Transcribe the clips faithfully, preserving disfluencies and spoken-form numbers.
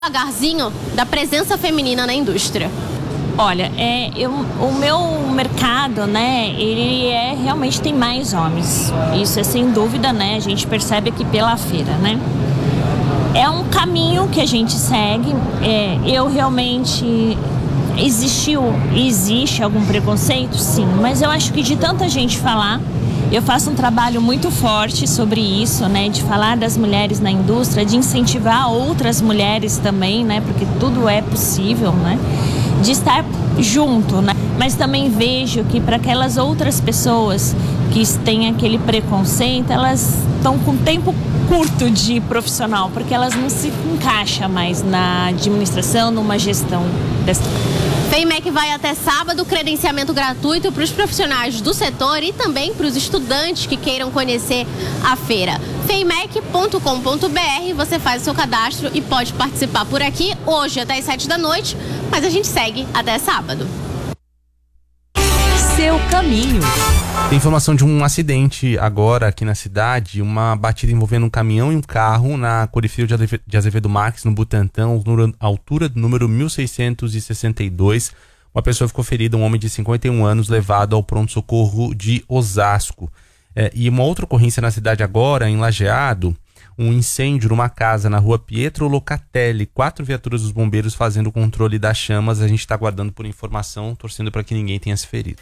devagarzinho da presença feminina na indústria? Olha, é, eu, o meu mercado, né, ele é, realmente tem mais homens. Isso é sem dúvida, né, a gente percebe aqui pela feira, né. É um caminho que a gente segue, é, eu realmente... Existiu, existe algum preconceito? Sim, mas eu acho que de tanta gente falar, eu faço um trabalho muito forte sobre isso, né, de falar das mulheres na indústria, de incentivar outras mulheres também, né, porque tudo é possível, né, de estar junto, né, mas também vejo que para aquelas outras pessoas que têm aquele preconceito, elas estão com tempo curto de profissional, porque elas não se encaixam mais na administração, numa gestão dessa. FEIMEC vai até sábado, credenciamento gratuito para os profissionais do setor e também para os estudantes que queiram conhecer a feira. feimec ponto com ponto br, você faz o seu cadastro e pode participar por aqui hoje até as sete da noite, mas a gente segue até sábado. Seu caminho. Tem informação de um acidente agora aqui na cidade, uma batida envolvendo um caminhão e um carro na Corifil de Azevedo Marques, no Butantã, altura do número mil seiscentos e sessenta e dois. Uma pessoa ficou ferida, um homem de cinquenta e um anos, levado ao pronto-socorro de Osasco. É, e uma outra ocorrência na cidade agora, em Lajeado, um incêndio numa casa na rua Pietro Locatelli, quatro viaturas dos bombeiros fazendo o controle das chamas. A gente está aguardando por informação, torcendo para que ninguém tenha se ferido.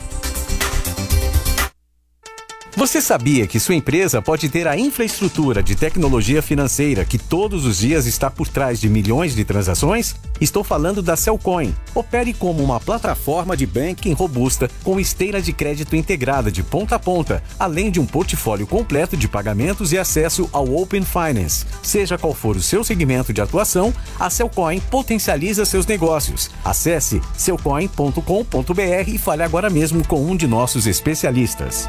Você sabia que sua empresa pode ter a infraestrutura de tecnologia financeira que todos os dias está por trás de milhões de transações? Estou falando da Cellcoin. Opere como uma plataforma de banking robusta com esteira de crédito integrada de ponta a ponta, além de um portfólio completo de pagamentos e acesso ao Open Finance. Seja qual for o seu segmento de atuação, a Cellcoin potencializa seus negócios. Acesse cellcoin ponto com ponto br e fale agora mesmo com um de nossos especialistas.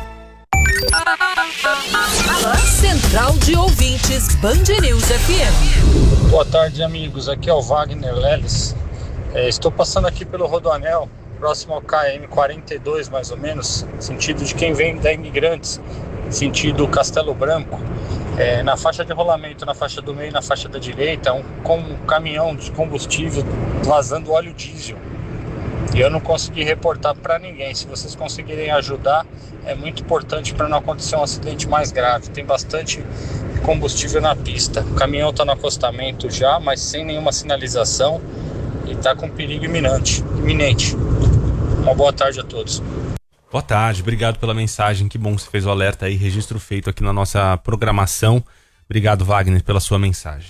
Central de Ouvintes, Band News F M. Boa tarde, amigos. Aqui é o Wagner Leles. É, estou passando aqui pelo Rodoanel, próximo ao K M quarenta e dois, mais ou menos, sentido de quem vem da Imigrantes, sentido Castelo Branco. É, na faixa de rolamento, na faixa do meio e na faixa da direita, um, com um caminhão de combustível vazando óleo diesel. E eu não consegui reportar para ninguém. Se vocês conseguirem ajudar, é muito importante para não acontecer um acidente mais grave. Tem bastante combustível na pista. O caminhão está no acostamento já, mas sem nenhuma sinalização e está com perigo iminente. iminente. Uma boa tarde a todos. Boa tarde, obrigado pela mensagem. Que bom que você fez o alerta aí, registro feito aqui na nossa programação. Obrigado, Wagner, pela sua mensagem.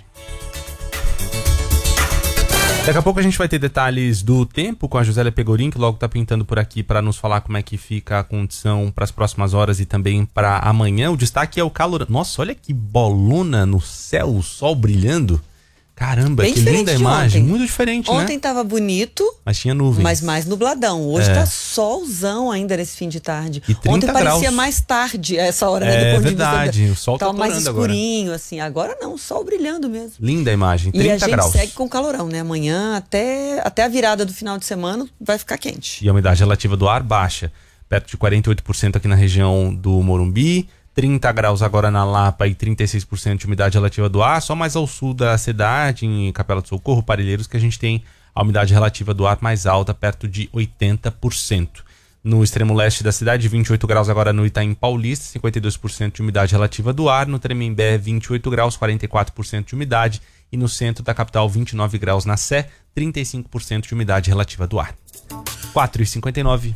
Daqui a pouco a gente vai ter detalhes do tempo com a Josélia Pegorin, que logo está pintando por aqui para nos falar como é que fica a condição para as próximas horas e também para amanhã. O destaque é o calor. Nossa, olha que bolona no céu, o sol brilhando. Caramba, bem que linda imagem. Ontem. Muito diferente, ontem, né? Ontem tava bonito, mas tinha nuvens. Mas mais nubladão. Hoje é. tá solzão ainda nesse fim de tarde. E trinta ontem parecia graus. Mais tarde essa hora, né? É do ponto verdade, de vista. o sol tá tava mais escurinho, agora. assim. Agora não, o sol brilhando mesmo. Linda a imagem, trinta graus. E a gente graus. segue com calorão, né? Amanhã até, até a virada do final de semana vai ficar quente. E a umidade relativa do ar baixa, perto de quarenta e oito por cento aqui na região do Morumbi. trinta graus agora na Lapa e trinta e seis por cento de umidade relativa do ar, só mais ao sul da cidade, em Capela do Socorro, Parelheiros, que a gente tem a umidade relativa do ar mais alta, perto de oitenta por cento. No extremo leste da cidade, vinte e oito graus agora no Itaim Paulista, cinquenta e dois por cento de umidade relativa do ar, no Tremembé vinte e oito graus, quarenta e quatro por cento de umidade, e no centro da capital vinte e nove graus na Sé, trinta e cinco por cento de umidade relativa do ar. quatro e cinquenta e nove.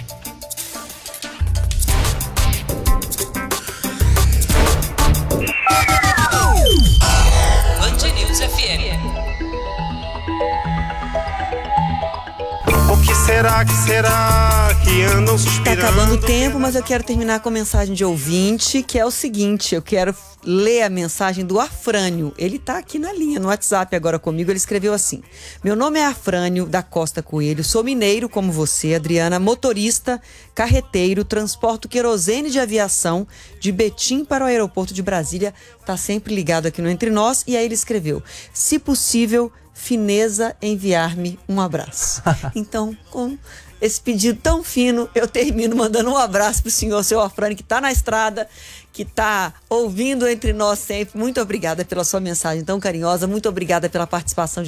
O que será, que será que andam suspirando? Tá acabando o tempo, mas eu quero terminar com a mensagem de ouvinte, que é o seguinte, eu quero ler a mensagem do Afrânio. Ele tá aqui na linha, no WhatsApp agora comigo, ele escreveu assim: meu nome é Afrânio da Costa Coelho, sou mineiro como você, Adriana, motorista, carreteiro, transporto querosene de aviação de Betim para o aeroporto de Brasília, tá sempre ligado aqui no Entre Nós, e aí ele escreveu: se possível, fineza enviar-me um abraço. Então, com esse pedido tão fino, eu termino mandando um abraço pro senhor, seu Afrânio, que tá na estrada, que tá ouvindo entre nós sempre. Muito obrigada pela sua mensagem tão carinhosa, muito obrigada pela participação de